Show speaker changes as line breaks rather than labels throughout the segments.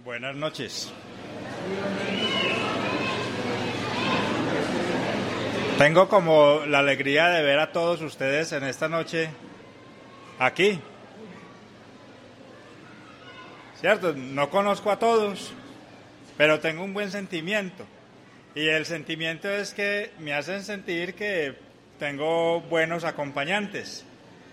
Buenas noches. Tengo como la alegría de ver a todos ustedes en esta noche aquí. ¿Cierto? No conozco a todos, pero tengo un buen sentimiento. Y el sentimiento es que me hacen sentir que tengo buenos acompañantes.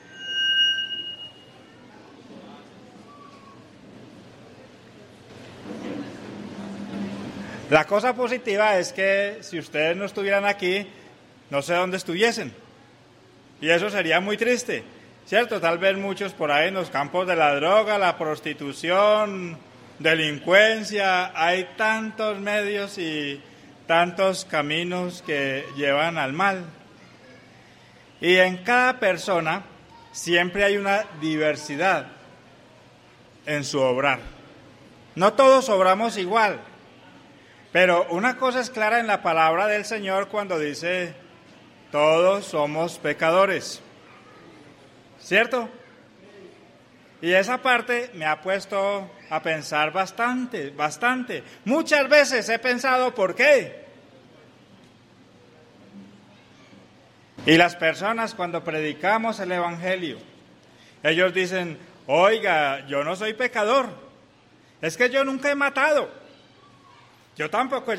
La cosa positiva es que si ustedes no estuvieran aquí, no sé dónde estuviesen. Y eso sería muy triste, ¿cierto? Tal vez muchos por ahí en los campos de la droga, la prostitución, delincuencia. Hay tantos medios y tantos caminos que llevan al mal. Y en cada persona siempre hay una diversidad en su obrar. No todos obramos igual. Pero una cosa es clara en la palabra del Señor cuando dice, todos somos pecadores, ¿cierto? Y esa parte me ha puesto a pensar bastante. Muchas veces he pensado, ¿por qué? Y las personas cuando predicamos el Evangelio, ellos dicen, oiga, yo no soy pecador, es que yo nunca he matado. Yo tampoco he